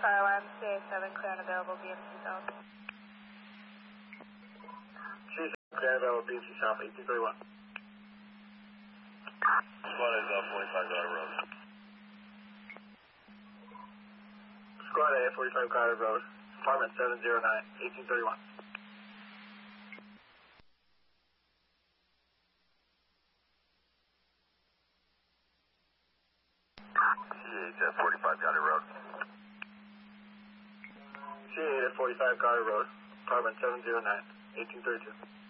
Fire alarm, CA7, clear and available, BMC South. CA7, clear and available, BMC South, 1831. Squad is 45 Goddard Road. Squad A, 45 Goddard Road, apartment 709, 1831. CA8 at 45 Goddard Road. CA8 at 45 Goddard Road, apartment 709, 1832.